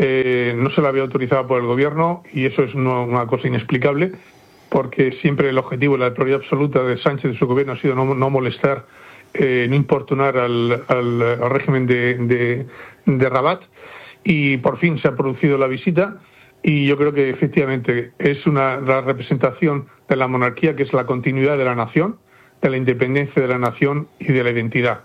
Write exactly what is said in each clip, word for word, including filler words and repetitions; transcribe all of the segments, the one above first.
eh, no se la había autorizado por el gobierno, y eso es una, una cosa inexplicable, porque siempre el objetivo, la prioridad absoluta de Sánchez y de su gobierno ha sido no, no molestar, eh, no importunar al, al, al régimen de, de, de Rabat, y por fin se ha producido la visita, y yo creo que efectivamente es una la representación de la monarquía, que es la continuidad de la nación, de la independencia de la nación y de la identidad.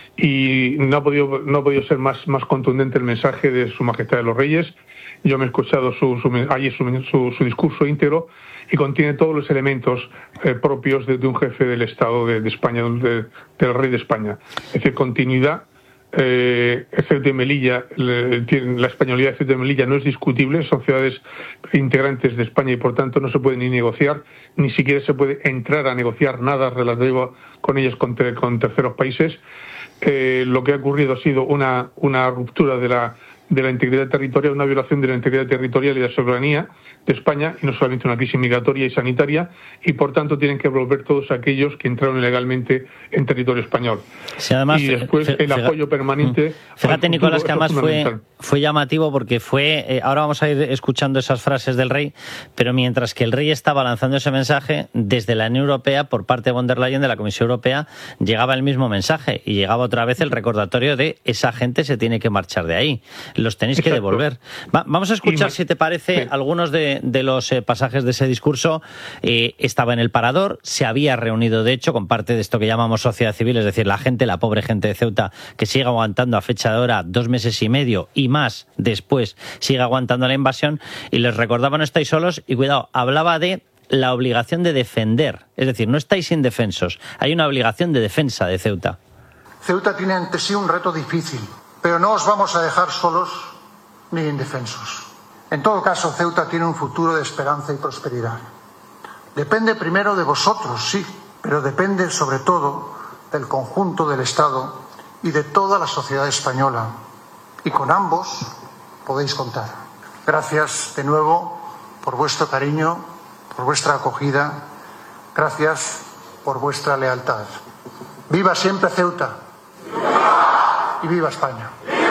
Y no ha podido, no ha podido ser más, más contundente el mensaje de Su Majestad de los Reyes. Yo me he escuchado su, su, ayer su, su, su discurso íntegro, y contiene todos los elementos eh, propios de, de un jefe del Estado de, de España, de, del rey de España. Es decir, continuidad. Eh, Ceuta y Melilla, le, la españolidad de Ceuta y Melilla no es discutible, son ciudades integrantes de España y por tanto no se puede ni negociar, ni siquiera se puede entrar a negociar nada relativo con ellos, con, te, con terceros países. Eh, lo que ha ocurrido ha sido una, una ruptura de la, de la integridad territorial, una violación de la integridad territorial y de la soberanía de España, y no solamente una crisis migratoria y sanitaria, y por tanto tienen que volver todos aquellos que entraron ilegalmente en territorio español. Sí, además, y después el apoyo permanente. Fíjate, Nicolás, que además fue, fue llamativo porque fue, eh, ahora vamos a ir escuchando esas frases del rey, pero mientras que el rey estaba lanzando ese mensaje, desde la Unión Europea, por parte de von der Leyen, de la Comisión Europea, llegaba el mismo mensaje, y llegaba otra vez el recordatorio de esa gente se tiene que marchar de ahí, los tenéis que Exacto. devolver. Va, vamos a escuchar, si te parece, sí. algunos de de los eh, pasajes de ese discurso. Eh, estaba en el Parador, se había reunido de hecho con parte de esto que llamamos sociedad civil, es decir, la gente, la pobre gente de Ceuta, que sigue aguantando a fecha de ahora dos meses y medio y más después, sigue aguantando la invasión, y les recordaba: no estáis solos, y cuidado, hablaba de la obligación de defender, es decir, no estáis indefensos, hay una obligación de defensa de Ceuta. Ceuta tiene ante sí un reto difícil, pero no os vamos a dejar solos ni indefensos. En todo caso, Ceuta tiene un futuro de esperanza y prosperidad. Depende primero de vosotros, sí, pero depende sobre todo del conjunto del Estado y de toda la sociedad española. Y con ambos podéis contar. Gracias de nuevo por vuestro cariño, por vuestra acogida. Gracias por vuestra lealtad. ¡Viva siempre Ceuta! ¡Viva! Y viva España.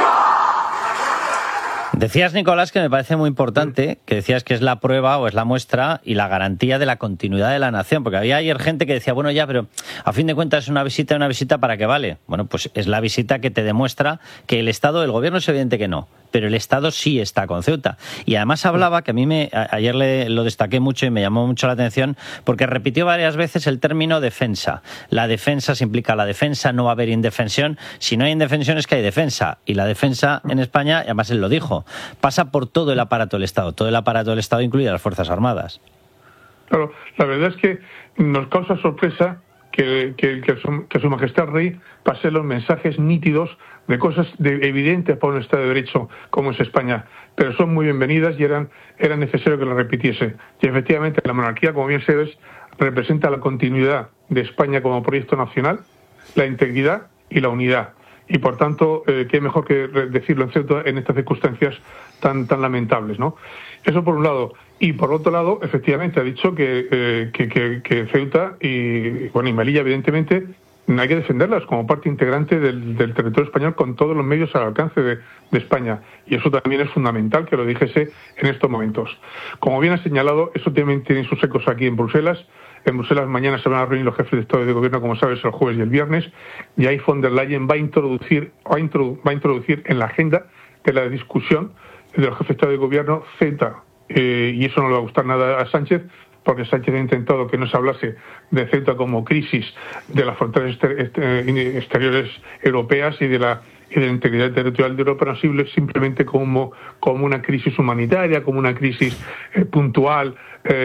Decías, Nicolás, que me parece muy importante, que decías que es la prueba o es la muestra y la garantía de la continuidad de la nación, porque había ayer gente que decía, bueno, ya, pero a fin de cuentas es una visita, una visita ¿para qué vale? Bueno, pues es la visita que te demuestra que el Estado, el gobierno es evidente que no, pero el Estado sí está con Ceuta. Y además hablaba, que a mí me, a, ayer le, lo destaqué mucho y me llamó mucho la atención, porque repitió varias veces el término defensa. La defensa se implica la defensa, no va a haber indefensión. Si no hay indefensión es que hay defensa. Y la defensa en España, además él lo dijo, pasa por todo el aparato del Estado, todo el aparato del Estado, incluidas las Fuerzas Armadas. Claro, la verdad es que nos causa sorpresa que, que, que, su, que su Majestad Rey pase los mensajes nítidos de cosas de, evidentes para un Estado de Derecho como es España, pero son muy bienvenidas y eran, era necesario que lo repitiese. Y efectivamente la monarquía, como bien sabes, representa la continuidad de España como proyecto nacional, la integridad y la unidad. Y por tanto, eh, qué mejor que decirlo en Ceuta en estas circunstancias tan tan lamentables, ¿no? Eso por un lado. Y por otro lado, efectivamente, ha dicho que, eh, que, que, que Ceuta y, bueno, y Melilla, evidentemente, hay que defenderlas como parte integrante del, del territorio español con todos los medios al alcance de, de España. Y eso también es fundamental que lo dijese en estos momentos. Como bien ha señalado, eso también tiene sus ecos aquí en Bruselas. En Bruselas mañana se van a reunir los jefes de Estado y de Gobierno, como sabes, el jueves y el viernes, y ahí von der Leyen va a introducir, va a introdu- va a introducir en la agenda de la discusión de los jefes de Estado y de Gobierno Ceuta. Eh, y eso no le va a gustar nada a Sánchez, porque Sánchez ha intentado que no se hablase de Ceuta como crisis de las fronteras exter- exter- exteriores europeas y de la y de la integridad territorial de Europa, no simplemente como, como una crisis humanitaria, como una crisis eh, puntual,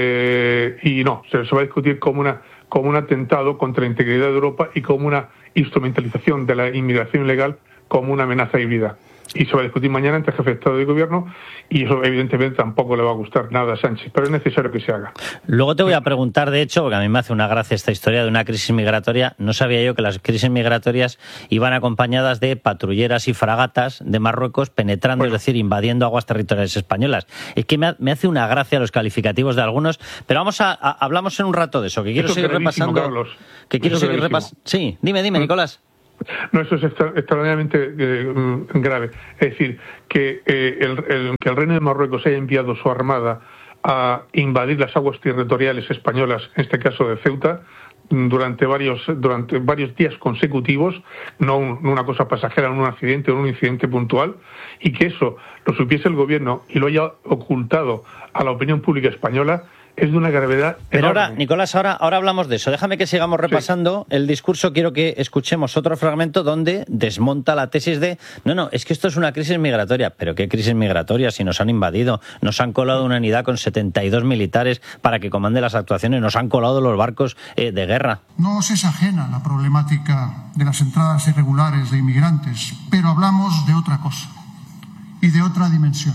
eh, y no, se, se va a discutir como una como un atentado contra la integridad de Europa y como una instrumentalización de la inmigración ilegal como una amenaza híbrida. Y se va a discutir mañana entre el jefe de Estado y Gobierno, y eso evidentemente tampoco le va a gustar nada a Sánchez, pero es necesario que se haga. Luego te voy a preguntar, de hecho, porque a mí me hace una gracia esta historia de una crisis migratoria. No sabía yo que las crisis migratorias iban acompañadas de patrulleras y fragatas de Marruecos penetrando, bueno, es decir, invadiendo aguas territoriales españolas. Es que me, ha, me hace una gracia los calificativos de algunos, pero vamos a, a hablamos en un rato de eso, que quiero eso seguir repasando. Carlos. Que quiero eso seguir repasando. Sí, dime, dime, Nicolás. No, eso es extra, extraordinariamente eh, grave. Es decir, que, eh, el, el, que el Reino de Marruecos haya enviado su armada a invadir las aguas territoriales españolas, en este caso de Ceuta, durante varios durante varios días consecutivos, no, un, no una cosa pasajera, no un accidente o un incidente puntual, y que eso lo supiese el gobierno y lo haya ocultado a la opinión pública española, es de una gravedad Pero enorme. ahora, Nicolás, ahora, ahora hablamos de eso. Déjame que sigamos repasando sí. el discurso. Quiero que escuchemos otro fragmento donde desmonta la tesis de no, no, es que esto es una crisis migratoria. ¿Pero qué crisis migratoria? Si nos han invadido, nos han colado una unidad con setenta y dos militares para que comande las actuaciones, nos han colado los barcos eh, de guerra. No os es ajena la problemática de las entradas irregulares de inmigrantes, pero hablamos de otra cosa y de otra dimensión.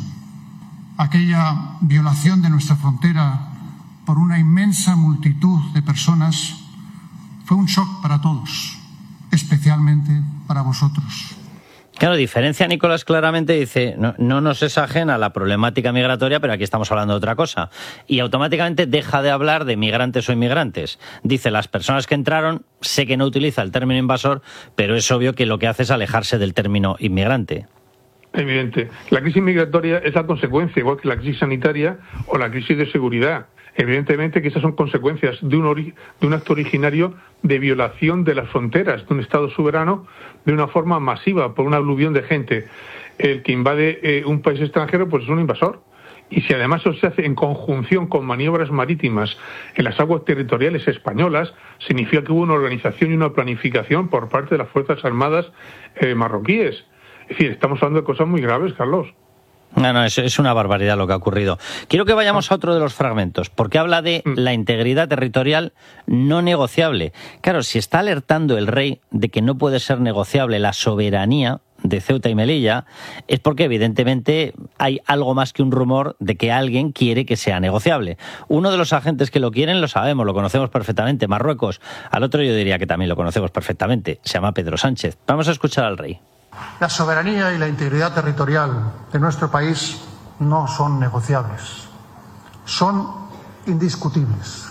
Aquella violación de nuestra frontera por una inmensa multitud de personas fue un shock para todos, especialmente para vosotros. Claro, diferencia Nicolás claramente, dice, no, no nos es ajena la problemática migratoria, pero aquí estamos hablando de otra cosa. Y automáticamente deja de hablar de migrantes o inmigrantes. Dice, las personas que entraron, sé que no utiliza el término invasor, pero es obvio que lo que hace es alejarse del término inmigrante. Evidente. La crisis migratoria es la consecuencia, igual que la crisis sanitaria o la crisis de seguridad. Evidentemente que esas son consecuencias de un, ori- de un acto originario de violación de las fronteras de un Estado soberano de una forma masiva por una aluvión de gente. El que invade eh, un país extranjero pues es un invasor. Y si además eso se hace en conjunción con maniobras marítimas en las aguas territoriales españolas, significa que hubo una organización y una planificación por parte de las Fuerzas Armadas eh, marroquíes. Es decir, estamos hablando de cosas muy graves, Carlos. No, no, es, es una barbaridad lo que ha ocurrido. Quiero que vayamos a otro de los fragmentos, porque habla de la integridad territorial no negociable. Claro, si está alertando el rey de que no puede ser negociable la soberanía de Ceuta y Melilla, es porque evidentemente hay algo más que un rumor de que alguien quiere que sea negociable. Uno de los agentes que lo quieren lo sabemos, lo conocemos perfectamente, Marruecos. Al otro yo diría que también lo conocemos perfectamente, se llama Pedro Sánchez. Vamos a escuchar al rey. La soberanía y la integridad territorial de nuestro país no son negociables, son indiscutibles.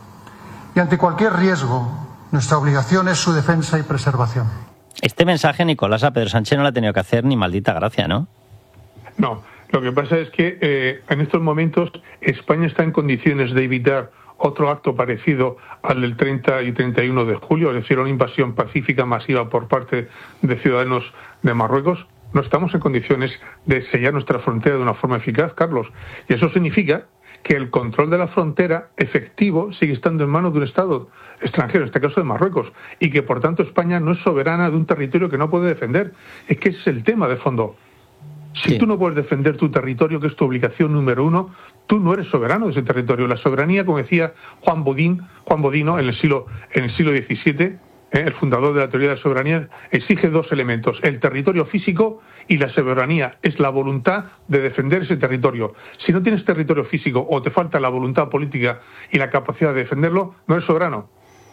Y ante cualquier riesgo, nuestra obligación es su defensa y preservación. Este mensaje, Nicolás, a Pedro Sánchez no le ha tenido que hacer ni maldita gracia, ¿no? No, lo que pasa es que eh, en estos momentos España está en condiciones de evitar otro acto parecido al del treinta y treinta y uno de julio, es decir, una invasión pacífica masiva por parte de ciudadanos de Marruecos. No estamos en condiciones de sellar nuestra frontera de una forma eficaz, Carlos. Y eso significa que el control de la frontera efectivo sigue estando en manos de un Estado extranjero, en este caso de Marruecos, y que por tanto España no es soberana de un territorio que no puede defender. Es que ese es el tema de fondo. Si sí. tú no puedes defender tu territorio, que es tu obligación número uno, tú no eres soberano de ese territorio. La soberanía, como decía Juan Bodín, Juan Bodino en el siglo, en el siglo diecisiete, ¿eh? el fundador de la teoría de la soberanía, exige dos elementos: el territorio físico y la soberanía. Es la voluntad de defender ese territorio. Si no tienes territorio físico o te falta la voluntad política y la capacidad de defenderlo, no eres soberano.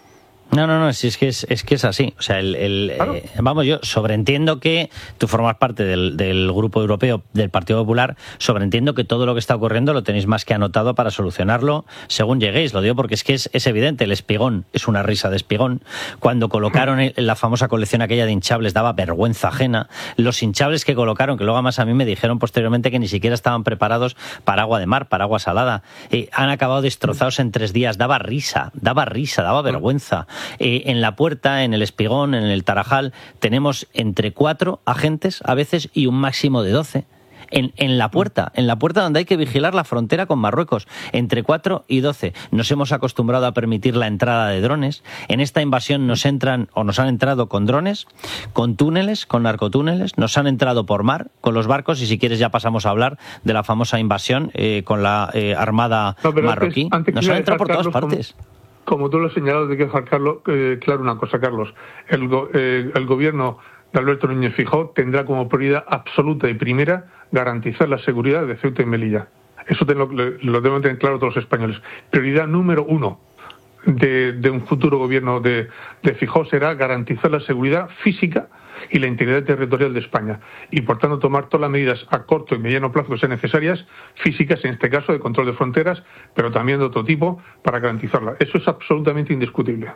No, no, no, si es que es, es que es así. O sea, el, el claro. eh, vamos, yo sobreentiendo que tú formas parte del, del grupo europeo del Partido Popular, sobreentiendo que todo lo que está ocurriendo lo tenéis más que anotado para solucionarlo según lleguéis. Lo digo porque es que es, es evidente, el espigón es una risa de espigón. Cuando colocaron el, la famosa colección aquella de hinchables daba vergüenza ajena. Los hinchables que colocaron, que luego además a mí me dijeron posteriormente que ni siquiera estaban preparados para agua de mar, para agua salada, eh, han acabado destrozados en tres días. Daba risa, daba risa, daba vergüenza. Eh, en la puerta, en el espigón, en el Tarajal, tenemos entre cuatro agentes a veces y un máximo de doce. En, en la puerta, en la puerta donde hay que vigilar la frontera con Marruecos, entre cuatro y doce. Nos hemos acostumbrado a permitir la entrada de drones. En esta invasión nos entran o nos han entrado con drones, con túneles, con narcotúneles, nos han entrado por mar, con los barcos, y si quieres ya pasamos a hablar de la famosa invasión eh, con la eh, armada no, marroquí. Antes, antes nos han entrado por todas partes. Como... Como tú lo has señalado, hay que dejar Carlos, eh, claro una cosa, Carlos. El, go, eh, el gobierno de Alberto Núñez Feijóo tendrá como prioridad absoluta y primera garantizar la seguridad de Ceuta y Melilla. Eso te lo, lo deben tener claro todos los españoles. Prioridad número uno de, de un futuro gobierno de, de Feijóo será garantizar la seguridad física y la integridad territorial de España, y por tanto tomar todas las medidas a corto y mediano plazo que sean necesarias, físicas en este caso, de control de fronteras, pero también de otro tipo, para garantizarla. Eso es absolutamente indiscutible.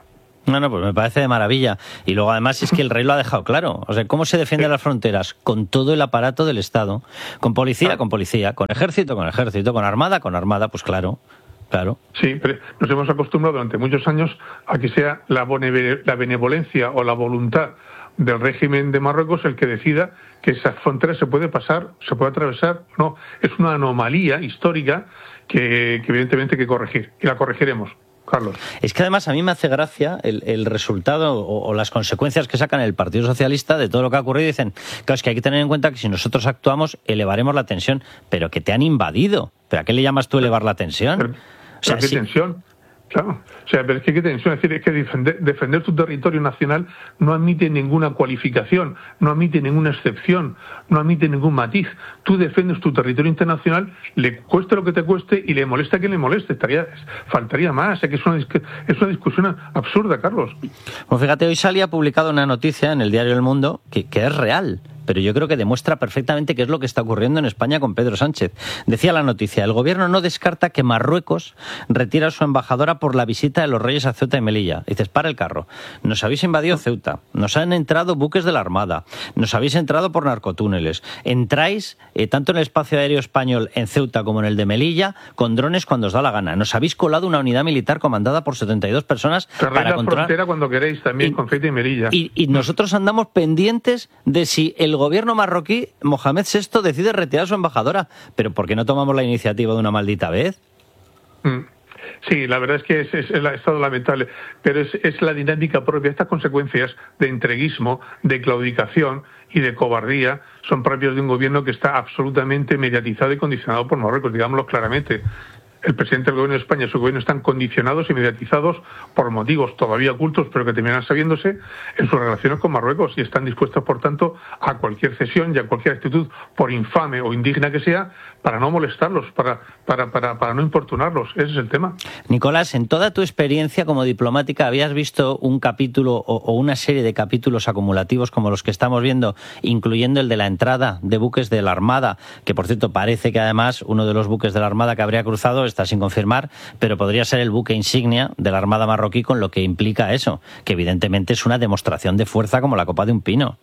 No, no, pues me parece de maravilla. Y luego además es que el rey lo ha dejado claro. O sea, ¿cómo se defienden las fronteras? Con todo el aparato del Estado. Con policía, con policía. Con ejército, con ejército. Con armada, con armada. Pues claro, claro. Sí, pero nos hemos acostumbrado durante muchos años a que sea la benevolencia o la voluntad del régimen de Marruecos el que decida que esa frontera se puede pasar, se puede atravesar. No, es una anomalía histórica que, que evidentemente hay que corregir. Y la corregiremos. Carlos. Es que además a mí me hace gracia el, el resultado o, o las consecuencias que sacan el Partido Socialista de todo lo que ha ocurrido. Y dicen, claro, es que hay que tener en cuenta que si nosotros actuamos elevaremos la tensión, pero que te han invadido. ¿Pero a qué le llamas tú elevar la tensión? Pero, o sea, ¿pero qué si... tensión? Claro, o sea, pero es que qué tensión, es decir, es que defender, defender tu territorio nacional no admite ninguna cualificación, no admite ninguna excepción, no admite ningún matiz. Tú defendes tu territorio internacional, le cueste lo que te cueste y le molesta a quien le moleste. Estaría, faltaría más, es que es una, es una discusión absurda, Carlos. Pues fíjate, hoy salía publicada una noticia en el diario El Mundo que, que es real, pero yo creo que demuestra perfectamente qué es lo que está ocurriendo en España con Pedro Sánchez. Decía la noticia, el gobierno no descarta que Marruecos retire a su embajadora por la visita de los reyes a Ceuta y Melilla. Dices, para el carro, nos habéis invadido Ceuta, nos han entrado buques de la Armada, nos habéis entrado por narcotúneles, entráis eh, tanto en el espacio aéreo español en Ceuta como en el de Melilla con drones cuando os da la gana, nos habéis colado una unidad militar comandada por setenta y dos personas Cerré para la controlar... frontera cuando queréis también y, con Ceuta y Melilla. Y, y nosotros andamos pendientes de si el gobierno marroquí, Mohamed sexto, decide retirar a su embajadora. ¿Pero por qué no tomamos la iniciativa de una maldita vez? Mm. Sí, la verdad es que es, es el estado lamentable, pero es, es la dinámica propia. Estas consecuencias de entreguismo, de claudicación y de cobardía son propias de un gobierno que está absolutamente mediatizado y condicionado por Marruecos, digámoslo claramente. El presidente del gobierno de España y su gobierno están condicionados y mediatizados por motivos todavía ocultos, pero que terminan sabiéndose en sus relaciones con Marruecos y están dispuestos, por tanto, a cualquier cesión y a cualquier actitud, por infame o indigna que sea, para no molestarlos, para, para, para, para no importunarlos. Ese es el tema. Nicolás, en toda tu experiencia como diplomática, ¿habías visto un capítulo o, o una serie de capítulos acumulativos como los que estamos viendo, incluyendo el de la entrada de buques de la Armada, que por cierto parece que además uno de los buques de la Armada que habría cruzado está sin confirmar, pero podría ser el buque insignia de la Armada marroquí, con lo que implica eso, que evidentemente es una demostración de fuerza como la copa de un pino?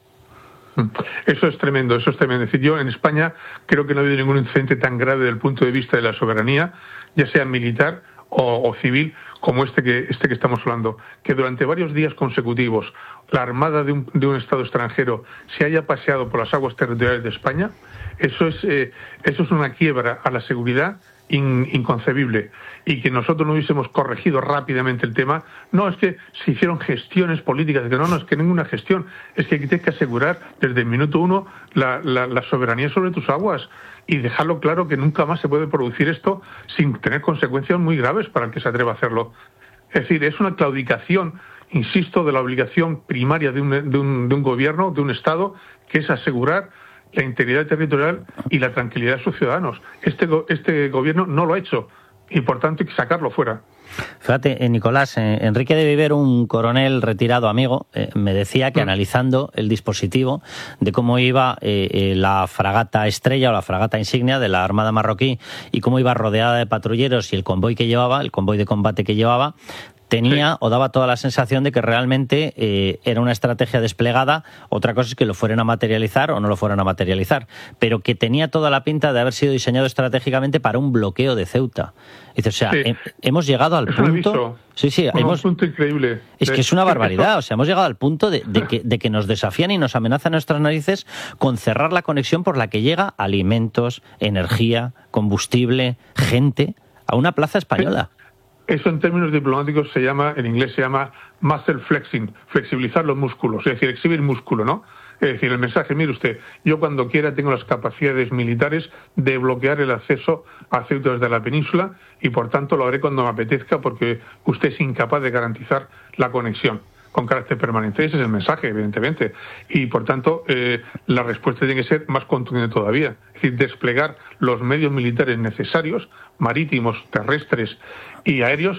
Eso es tremendo, eso es tremendo. Es decir, yo en España creo que no ha habido ningún incidente tan grave desde el punto de vista de la soberanía, ya sea militar o, o civil, como este que, este que estamos hablando, que durante varios días consecutivos la Armada de un, de un Estado extranjero se haya paseado por las aguas territoriales de España. Eso es, eh, eso es una quiebra a la seguridad In, inconcebible, y que nosotros no hubiésemos corregido rápidamente el tema. No, es que se hicieron gestiones políticas, que no, no, es que ninguna gestión, es que tienes que asegurar desde el minuto uno la, la, la soberanía sobre tus aguas y dejarlo claro que nunca más se puede producir esto sin tener consecuencias muy graves para el que se atreva a hacerlo. Es decir, es una claudicación, insisto, de la obligación primaria de un, de un, de un gobierno, de un Estado, que es asegurar la integridad territorial y la tranquilidad de sus ciudadanos. Este, este gobierno no lo ha hecho y, por tanto, hay que sacarlo fuera. Fíjate, eh, Nicolás, eh, Enrique de Viver, un coronel retirado amigo, eh, me decía que mm. analizando el dispositivo de cómo iba eh, eh, la fragata estrella o la fragata insignia de la Armada marroquí y cómo iba rodeada de patrulleros y el convoy que llevaba, el convoy de combate que llevaba, tenía sí. o daba toda la sensación de que realmente eh, era una estrategia desplegada. Otra cosa es que lo fueran a materializar o no lo fueran a materializar, pero que tenía toda la pinta de haber sido diseñado estratégicamente para un bloqueo de Ceuta. Dice, o sea, sí. he, hemos llegado al es punto... Sí, sí, un hemos... punto increíble. Es que es una barbaridad. O sea, hemos llegado al punto de, de, que, de que nos desafían y nos amenazan nuestras narices con cerrar la conexión por la que llega alimentos, energía, combustible, gente a una plaza española. Sí. Eso en términos diplomáticos se llama, en inglés se llama muscle flexing, flexibilizar los músculos, es decir, exhibir músculo, ¿no? Es decir, el mensaje, mire usted, yo cuando quiera tengo las capacidades militares de bloquear el acceso a Ceuta desde la península y por tanto lo haré cuando me apetezca porque usted es incapaz de garantizar la conexión con carácter permanente. Ese es el mensaje, evidentemente. Y, por tanto, eh, la respuesta tiene que ser más contundente todavía. Es decir, desplegar los medios militares necesarios, marítimos, terrestres y aéreos,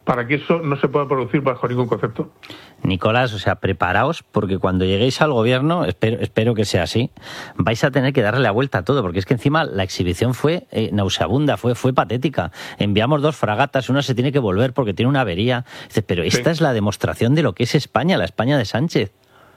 para que eso no se pueda producir bajo ningún concepto. Nicolás, o sea, preparaos, porque cuando lleguéis al gobierno, espero, espero que sea así, vais a tener que darle la vuelta a todo, porque es que encima la exhibición fue eh, nauseabunda, fue, fue patética. Enviamos dos fragatas, una se tiene que volver porque tiene una avería. Dice, pero esta sí. es la demostración de lo que es España, la España de Sánchez.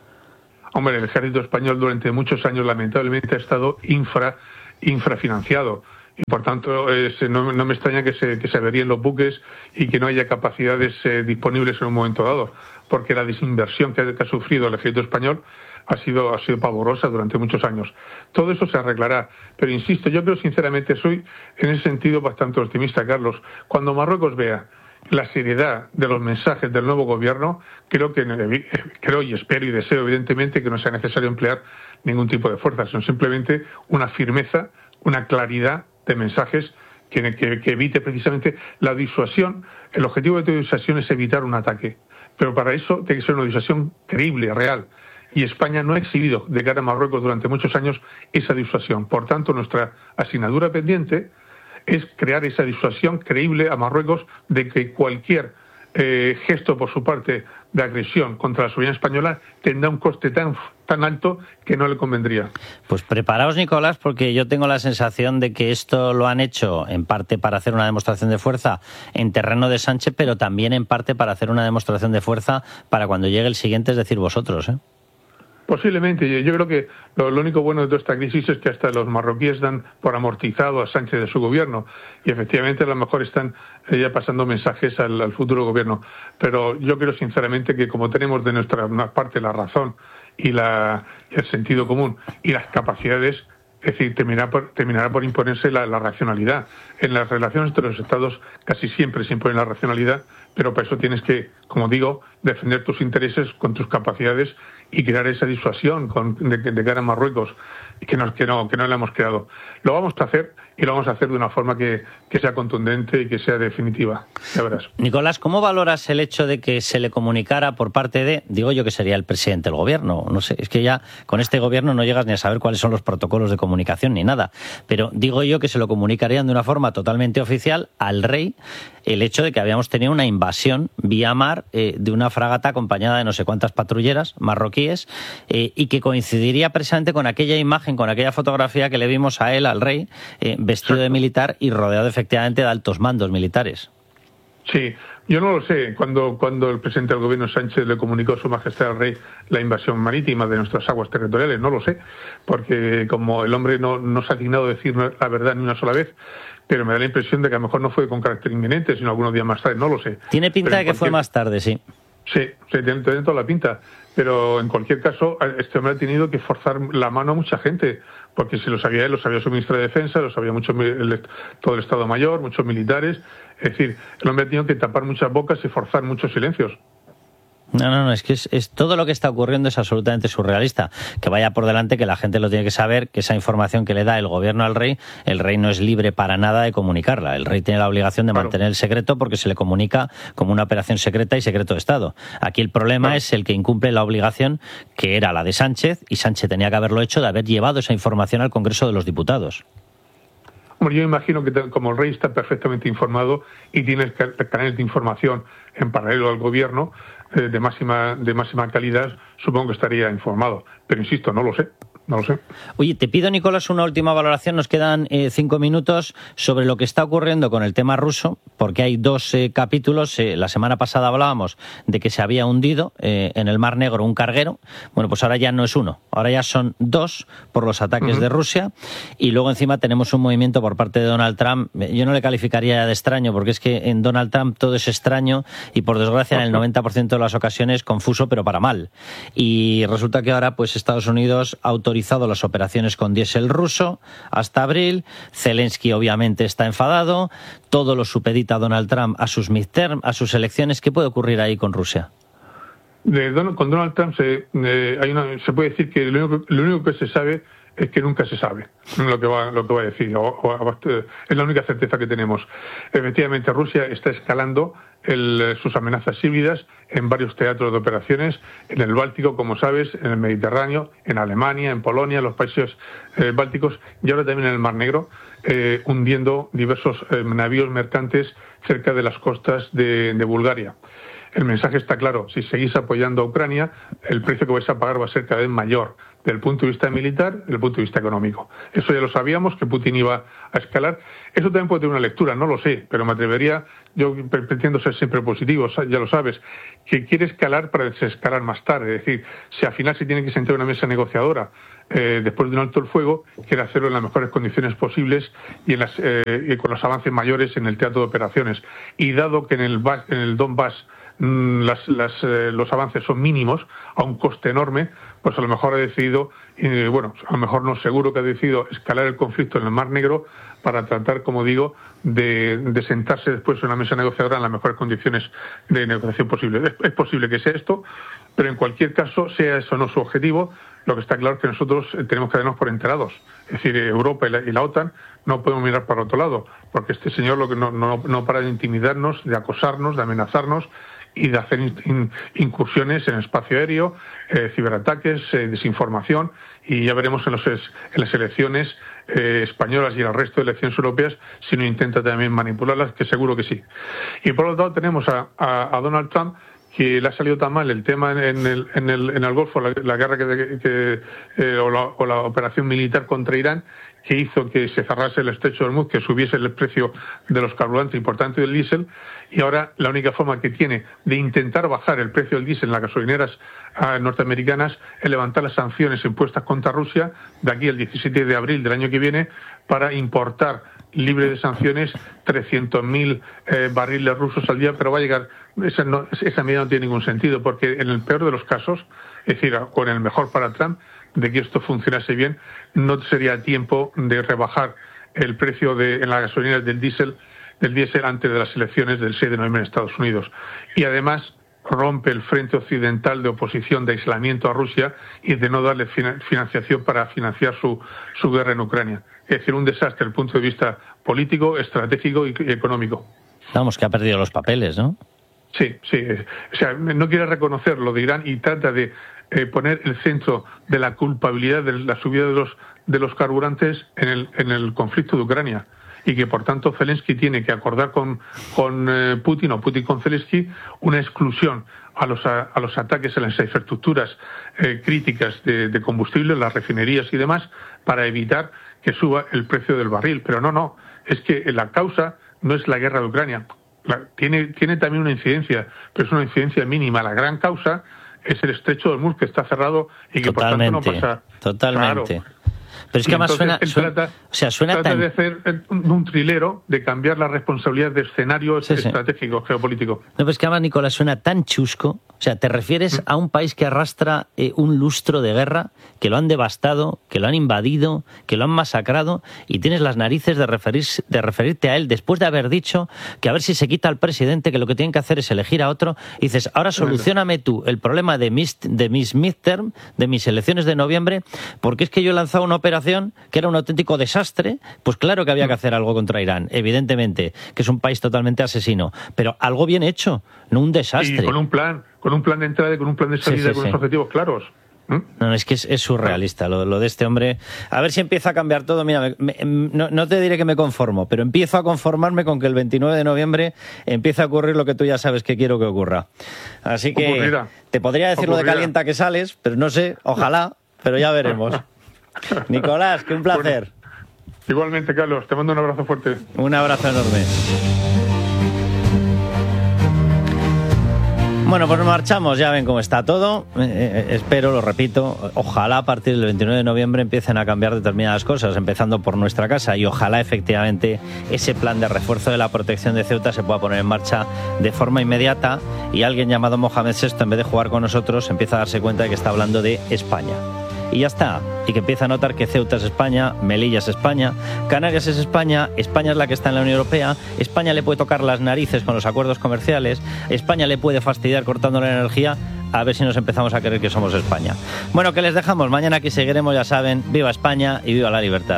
Hombre, el ejército español durante muchos años lamentablemente ha estado infra, infrafinanciado. Y por tanto, eh, no, no me extraña que se, que se averíen los buques y que no haya capacidades eh, disponibles en un momento dado, porque la desinversión que ha, que ha sufrido el ejército español ha sido, ha sido pavorosa durante muchos años. Todo eso se arreglará, pero insisto, yo creo sinceramente, soy en ese sentido bastante optimista, Carlos. Cuando Marruecos vea la seriedad de los mensajes del nuevo gobierno, creo que creo y espero y deseo evidentemente que no sea necesario emplear ningún tipo de fuerza, sino simplemente una firmeza, una claridad de mensajes que, que, que evite precisamente la disuasión. El objetivo de la disuasión es evitar un ataque, pero para eso tiene que ser una disuasión creíble, real, y España no ha exhibido de cara a Marruecos durante muchos años esa disuasión. Por tanto, nuestra asignatura pendiente es crear esa disuasión creíble a Marruecos de que cualquier eh, gesto por su parte de agresión contra la soberanía española tendrá un coste tan, tan alto que no le convendría. Pues preparaos, Nicolás, porque yo tengo la sensación de que esto lo han hecho en parte para hacer una demostración de fuerza en terreno de Sánchez, pero también en parte para hacer una demostración de fuerza para cuando llegue el siguiente, es decir, vosotros, ¿eh? Posiblemente. Yo creo que lo, lo único bueno de toda esta crisis es que hasta los marroquíes dan por amortizado a Sánchez de su gobierno y efectivamente a lo mejor están eh, ya pasando mensajes al, al futuro gobierno. Pero yo creo sinceramente que como tenemos de nuestra parte la razón y la, el sentido común y las capacidades, es decir, terminará por, terminará por imponerse la, la racionalidad. En las relaciones entre los estados casi siempre se impone la racionalidad, pero para eso tienes que, como digo, defender tus intereses con tus capacidades y crear esa disuasión con, de, de cara a Marruecos que, nos, que, no, que no la hemos creado. Lo vamos a hacer y lo vamos a hacer de una forma que, que sea contundente y que sea definitiva. Ya verás. Nicolás, ¿cómo valoras el hecho de que se le comunicara por parte de, digo yo que sería el presidente del gobierno? No sé, es que ya con este gobierno no llegas ni a saber cuáles son los protocolos de comunicación ni nada, pero digo yo que se lo comunicarían de una forma totalmente oficial al rey el hecho de que habíamos tenido una invasión vía mar eh, de una fragata acompañada de no sé cuántas patrulleras marroquíes eh, y que coincidiría precisamente con aquella imagen, con aquella fotografía que le vimos a él, al rey, eh, vestido de militar y rodeado efectivamente de altos mandos militares. Sí, yo no lo sé. Cuando, cuando el presidente del gobierno Sánchez le comunicó a su majestad al rey la invasión marítima de nuestras aguas territoriales, no lo sé, porque como el hombre no, no se ha dignado decir la verdad ni una sola vez, pero me da la impresión de que a lo mejor no fue con carácter inminente, sino algunos días más tarde, no lo sé. Tiene pinta pero de que cualquier... fue más tarde, sí. Sí, sí, tiene, tiene toda la pinta, pero en cualquier caso este hombre ha tenido que forzar la mano a mucha gente, porque si lo sabía él, lo sabía su ministro de Defensa, lo sabía mucho el, todo el Estado Mayor, muchos militares, es decir, el hombre ha tenido que tapar muchas bocas y forzar muchos silencios. No, no, no, es que es, es todo lo que está ocurriendo es absolutamente surrealista. Que vaya por delante, que la gente lo tiene que saber, que esa información que le da el gobierno al rey, el rey no es libre para nada de comunicarla. El rey tiene la obligación de claro. mantener el secreto porque se le comunica como una operación secreta y secreto de Estado. Aquí el problema claro. es el que incumple la obligación, que era la de Sánchez, y Sánchez tenía que haberlo hecho, de haber llevado esa información al Congreso de los Diputados. Bueno, yo imagino que como el rey está perfectamente informado y tiene canales de información en paralelo al gobierno, de máxima de máxima calidad, supongo que estaría informado. Pero insisto, no lo sé. No lo sé. Oye, te pido, Nicolás, una última valoración. Nos quedan eh, cinco minutos sobre lo que está ocurriendo con el tema ruso, porque hay dos eh, capítulos. Eh, la semana pasada hablábamos de que se había hundido eh, en el Mar Negro un carguero. Bueno, pues ahora ya no es uno, ahora ya son dos por los ataques uh-huh. de Rusia. Y luego encima tenemos un movimiento por parte de Donald Trump. Yo no le calificaría de extraño, porque es que en Donald Trump todo es extraño y, por desgracia, en el noventa por ciento de las ocasiones confuso, pero para mal. Y resulta que ahora, pues, Estados Unidos autorizado las operaciones con diésel ruso hasta abril. Zelensky obviamente está enfadado, todo lo supedita Donald Trump a sus midterm, a sus elecciones. ¿Qué puede ocurrir ahí con Rusia? De Donald, con Donald Trump se, eh, hay una, se puede decir que lo único, lo único que se sabe es que nunca se sabe lo que va, lo que va a decir, o, o, es la única certeza que tenemos. Efectivamente, Rusia está escalando el, sus amenazas híbridas en varios teatros de operaciones, en el Báltico, como sabes, en el Mediterráneo, en Alemania, en Polonia, en los países eh, bálticos, y ahora también en el Mar Negro, eh, hundiendo diversos eh, navíos mercantes cerca de las costas de, de Bulgaria. El mensaje está claro: si seguís apoyando a Ucrania, el precio que vais a pagar va a ser cada vez mayor, desde el punto de vista militar y desde el punto de vista económico. Eso ya lo sabíamos, que Putin iba a escalar. Eso también puede tener una lectura, no lo sé, pero me atrevería, yo pretendo ser siempre positivo, ya lo sabes, que quiere escalar para desescalar más tarde. Es decir, si al final se tiene que sentar en una mesa negociadora eh, después de un alto el fuego, quiere hacerlo en las mejores condiciones posibles y, en las, eh, y con los avances mayores en el teatro de operaciones. Y dado que en el, en el Donbass Las, las, eh, los avances son mínimos, a un coste enorme, pues a lo mejor ha decidido, eh, bueno, a lo mejor no, seguro que ha decidido escalar el conflicto en el Mar Negro para tratar, como digo, de, de sentarse después en una mesa negociadora en las mejores condiciones de negociación posible. Es, es posible que sea esto, pero en cualquier caso, sea eso o no su objetivo, lo que está claro es que nosotros tenemos que darnos por enterados. Es decir, Europa y la, y la OTAN no podemos mirar para otro lado, porque este señor lo que no, no, no para de intimidarnos, de acosarnos, de amenazarnos y de hacer in, incursiones en el espacio aéreo, eh, ciberataques, eh, desinformación, y ya veremos en, los, en las elecciones eh, españolas y en el resto de elecciones europeas si no intenta también manipularlas, que seguro que sí. Y por otro lado tenemos a, a, a Donald Trump, que le ha salido tan mal el tema en el, en el, en el Golfo, la, la guerra que, que eh, o, la, o la operación militar contra Irán, que hizo que se cerrase el estrecho de Hormuz, que subiese el precio de los carburantes y por tanto del diésel, y ahora la única forma que tiene de intentar bajar el precio del diésel en las gasolineras uh, norteamericanas es levantar las sanciones impuestas contra Rusia de aquí al diecisiete de abril del año que viene para importar libre de sanciones trescientos mil eh, barriles rusos al día, pero va a llegar, esa, no, esa medida no tiene ningún sentido, porque en el peor de los casos, es decir, con el mejor para Trump, de que esto funcionase bien, no sería tiempo de rebajar el precio de, en las gasolineras del diésel, del diésel antes de las elecciones del seis de noviembre en Estados Unidos. Y además rompe el frente occidental de oposición, de aislamiento a Rusia y de no darle financiación para financiar su, su guerra en Ucrania. Es decir, un desastre desde el punto de vista político, estratégico y económico. Vamos, que ha perdido los papeles, ¿no? Sí, sí. O sea, no quiere reconocer lo de Irán y trata de eh, poner el centro de la culpabilidad de la subida de los de los carburantes en el en el conflicto de Ucrania, y que por tanto Zelensky tiene que acordar con con eh, Putin o Putin con Zelensky una exclusión a los a, a los ataques a las infraestructuras eh, críticas de, de combustible, las refinerías y demás, para evitar que suba el precio del barril. Pero no, no, es que la causa no es la guerra de Ucrania. La, tiene tiene también una incidencia, pero es una incidencia mínima. La gran causa es el estrecho de Hormuz, que está cerrado y que totalmente, por tanto no pasa. Totalmente. Claro. Pero es que además suena, suena, trata, o sea, suena trata tan... de hacer un, un trilero, de cambiar la responsabilidad de escenarios sí, estratégicos, sí. geopolíticos. No, pero es que además, Nicolás, suena tan chusco. O sea, te refieres ¿Mm? a un país que arrastra eh, un lustro de guerra, que lo han devastado, que lo han invadido, que lo han masacrado, y tienes las narices de, referir, de referirte a él después de haber dicho que a ver si se quita al presidente, que lo que tienen que hacer es elegir a otro, y dices, ahora solucióname tú el problema de mis, de mis midterm, de mis elecciones de noviembre, porque es que yo he lanzado una operación que era un auténtico desastre. Pues claro que había que hacer algo contra Irán, evidentemente, que es un país totalmente asesino, pero algo bien hecho, no un desastre. Y con un plan, con un plan de entrada y con un plan de salida, sí, sí, con sí. unos objetivos claros. ¿Mm? No, es que es, es surrealista lo, lo de este hombre. A ver si empieza a cambiar todo. Mira, me, me, no, no te diré que me conformo, pero empiezo a conformarme con que el veintinueve de noviembre empiece a ocurrir lo que tú ya sabes que quiero que ocurra. Así que ocurrirá. Te podría decir ocurrirá. Lo de calienta que sales, pero no sé, ojalá, pero ya veremos. Nicolás, que un placer. Bueno, igualmente, Carlos, te mando un abrazo fuerte. Un abrazo enorme. Bueno, pues nos marchamos, ya ven cómo está todo. Eh, eh, espero, lo repito, ojalá a partir del veintinueve de noviembre empiecen a cambiar determinadas cosas, empezando por nuestra casa, y ojalá efectivamente ese plan de refuerzo de la protección de Ceuta se pueda poner en marcha de forma inmediata y alguien llamado Mohamed sexto, en vez de jugar con nosotros, empieza a darse cuenta de que está hablando de España. Y ya está, y que empieza a notar que Ceuta es España, Melilla es España, Canarias es España, España es la que está en la Unión Europea, España le puede tocar las narices con los acuerdos comerciales, España le puede fastidiar cortando la energía a ver si nos empezamos a creer que somos España. Bueno, que les dejamos. Mañana aquí seguiremos, ya saben. Viva España y viva la libertad.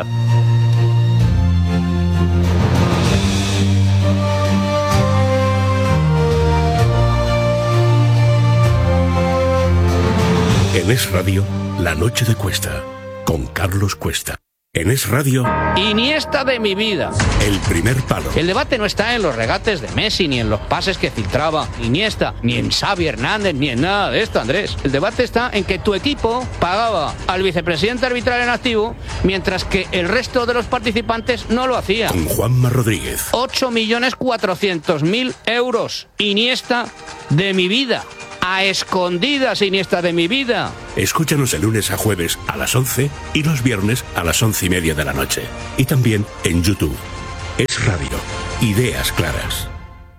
En Es Radio, La Noche de Cuesta, con Carlos Cuesta. En Es Radio... Iniesta de mi vida. El primer palo. El debate no está en los regates de Messi, ni en los pases que filtraba Iniesta, ni en Xavi Hernández, ni en nada de esto, Andrés. El debate está en que tu equipo pagaba al vicepresidente arbitral en activo, mientras que el resto de los participantes no lo hacía. Con Juanma Rodríguez. ocho millones cuatrocientos mil euros. Iniesta de mi vida. A escondidas, Iniesta de mi vida. Escúchanos de lunes a jueves a las once y los viernes a las once y media de la noche. Y también en YouTube. Es Radio. Ideas claras.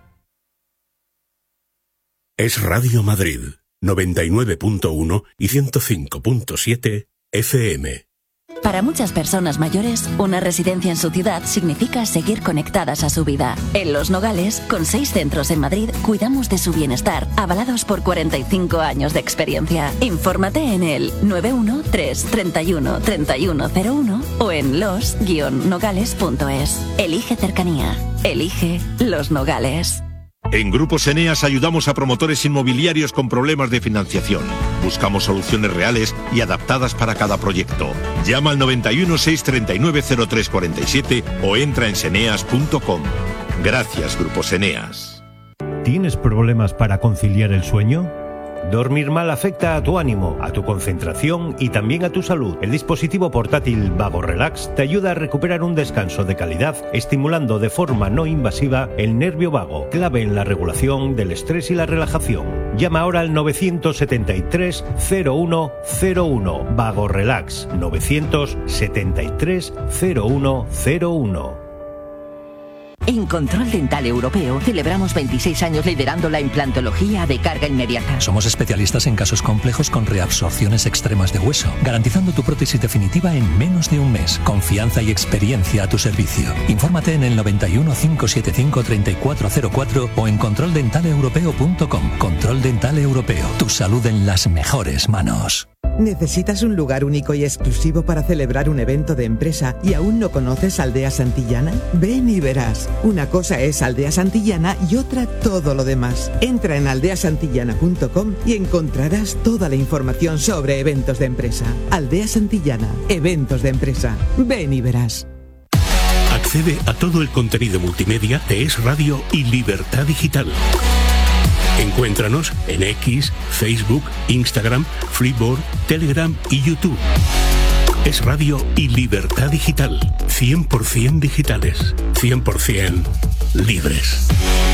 Es Radio Madrid. noventa y nueve punto uno y ciento cinco punto siete F M. Para muchas personas mayores, una residencia en su ciudad significa seguir conectadas a su vida. En Los Nogales, con seis centros en Madrid, cuidamos de su bienestar, avalados por cuarenta y cinco años de experiencia. Infórmate en el nueve uno tres, treinta y uno, treinta y uno cero uno o en los guion nogales punto es. Elige cercanía. Elige Los Nogales. En Grupos Eneas ayudamos a promotores inmobiliarios con problemas de financiación. Buscamos soluciones reales y adaptadas para cada proyecto. Llama al noventa y uno, seiscientos treinta y nueve, cero tres cuarenta y siete o entra en seneas punto com. Gracias, Grupos Eneas. ¿Tienes problemas para conciliar el sueño? Dormir mal afecta a tu ánimo, a tu concentración y también a tu salud. El dispositivo portátil Vago Relax te ayuda a recuperar un descanso de calidad, estimulando de forma no invasiva el nervio vago, clave en la regulación del estrés y la relajación. Llama ahora al novecientos setenta y tres, cero uno cero uno. Vago Relax, novecientos setenta y tres, cero uno cero uno. En Control Dental Europeo celebramos veintiséis años liderando la implantología de carga inmediata. Somos especialistas en casos complejos con reabsorciones extremas de hueso, garantizando tu prótesis definitiva en menos de un mes. Confianza y experiencia a tu servicio. Infórmate en el noventa y uno, cinco setenta y cinco, treinta y cuatro cero cuatro o en control dental europeo punto com. Control Dental Europeo. Tu salud en las mejores manos. ¿Necesitas un lugar único y exclusivo para celebrar un evento de empresa y aún no conoces Aldea Santillana? Ven y verás. Una cosa es Aldea Santillana y otra todo lo demás. Entra en aldea santillana punto com y encontrarás toda la información sobre eventos de empresa. Aldea Santillana, eventos de empresa. Ven y verás. Accede a todo el contenido multimedia de Es Radio y Libertad Digital. Encuéntranos en X, Facebook, Instagram, Freeboard, Telegram y YouTube. Es Radio y Libertad Digital. cien por ciento digitales. cien por ciento libres.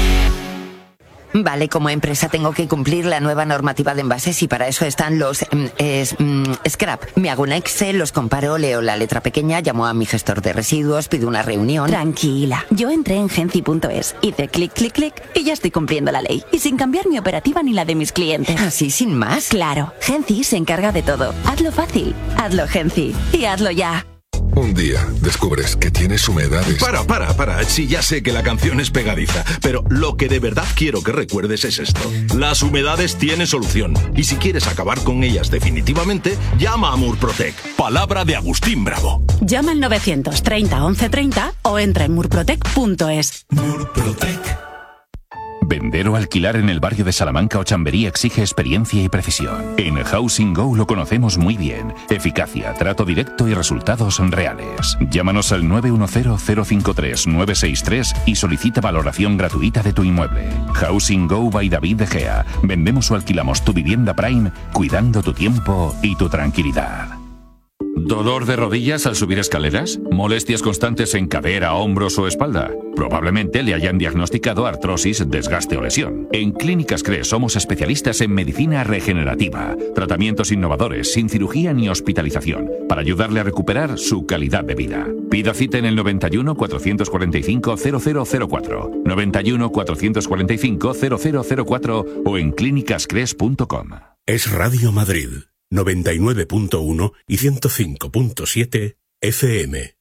Vale, como empresa tengo que cumplir la nueva normativa de envases y para eso están los mm, es, mm, scrap. Me hago un Excel, los comparo, leo la letra pequeña, llamo a mi gestor de residuos, pido una reunión. Tranquila, yo entré en genci punto es, hice clic, clic, clic y ya estoy cumpliendo la ley. Y sin cambiar mi operativa ni la de mis clientes. ¿Así sin más? Claro, Genci se encarga de todo. Hazlo fácil, hazlo Genci y hazlo ya. Un día descubres que tienes humedades. Para, para, para. Sí, ya sé que la canción es pegadiza, pero lo que de verdad quiero que recuerdes es esto. Las humedades tienen solución. Y si quieres acabar con ellas definitivamente, llama a Murprotec. Palabra de Agustín Bravo. Llama al novecientos treinta, once treinta o entra en murprotec punto es. Murprotec. Vender o alquilar en el barrio de Salamanca o Chamberí exige experiencia y precisión. En Housing Go lo conocemos muy bien. Eficacia, trato directo y resultados reales. Llámanos al nueve uno cero, cero cinco tres, nueve seis tres y solicita valoración gratuita de tu inmueble. Housing Go by David De Gea. Vendemos o alquilamos tu vivienda Prime, cuidando tu tiempo y tu tranquilidad. ¿Dolor de rodillas al subir escaleras? ¿Molestias constantes en cadera, hombros o espalda? Probablemente le hayan diagnosticado artrosis, desgaste o lesión. En Clínicas CRE somos especialistas en medicina regenerativa, tratamientos innovadores, sin cirugía ni hospitalización, para ayudarle a recuperar su calidad de vida. Pida cita en el noventa y uno, cuatrocientos cuarenta y cinco, cero cero cero cuatro, noventa y uno, cuatrocientos cuarenta y cinco, cero cero cero cuatro o en clínicas cres punto com. Es Radio Madrid. noventa y nueve punto uno y ciento cinco punto siete F M.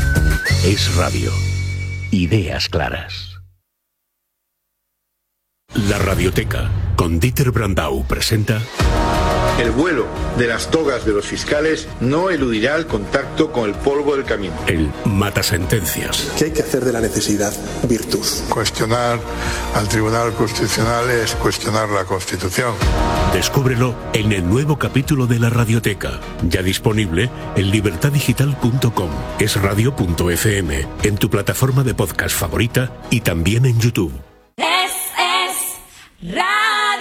Es Radio. Ideas claras. La Radioteca, con Dieter Brandau, presenta... El vuelo de las togas de los fiscales no eludirá el contacto con el polvo del camino. El matasentencias. ¿Qué hay que hacer de la necesidad virtud? Cuestionar al Tribunal Constitucional es cuestionar la Constitución. Descúbrelo en el nuevo capítulo de La Radioteca, ya disponible en libertad digital punto com, es radio punto efe eme, en tu plataforma de podcast favorita y también en YouTube. Es, es radio.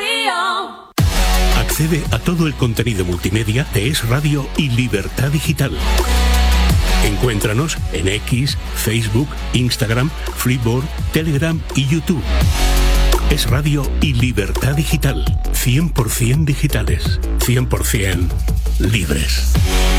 Accede a todo el contenido multimedia de Es Radio y Libertad Digital. Encuéntranos en X, Facebook, Instagram, Flipboard, Telegram y YouTube. Es Radio y Libertad Digital. cien por ciento digitales. cien por ciento libres.